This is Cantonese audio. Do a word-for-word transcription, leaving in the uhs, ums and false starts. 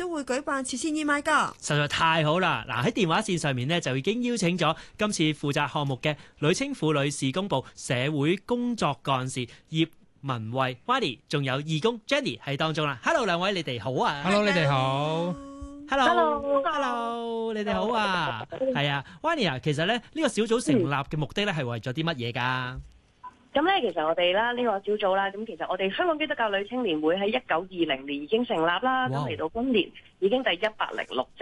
都會舉辦慈善義賣㗎。 實在太好啦！嗱，喺電話線上面呢，就已經邀請咗今次負責項目嘅女青婦女事工部社會工作幹事葉文慧 Winnie， 仲有義工 Jenny 喺當中啦。Hello， 兩位你哋好啊 ！Hello， 你哋好。 Hello，Hello， 你哋好啊！係啊 ，Winnie 啊，其實咧呢、呢個小組成立嘅目的咧係為咗啲乜嘢㗎？ 咁咧，其實我哋啦呢個小組啦，咁其實我哋香港基督教女青年會喺一九二零年已經成立啦，咁嚟到今年已經第一百零六